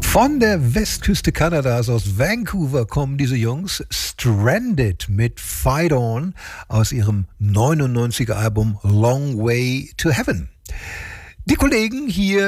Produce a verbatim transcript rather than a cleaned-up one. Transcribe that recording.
Von der Westküste Kanadas, aus Vancouver, kommen diese Jungs. Stranded mit Fight On aus ihrem neunundneunziger Album Long Way to Heaven. Die Kollegen hier